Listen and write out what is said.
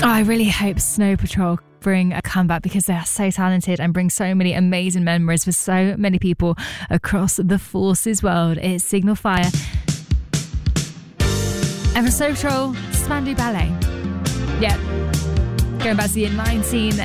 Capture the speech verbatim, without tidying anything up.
Oh, I really hope Snow Patrol bring a comeback because they are so talented and bring so many amazing memories for so many people across the Forces world. It's Signal Fire. And for Snow Patrol, Spandau Ballet. Yep. Going back to the year nineteen